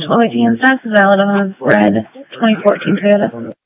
1218 in stock, valid on red 2014 Toyota.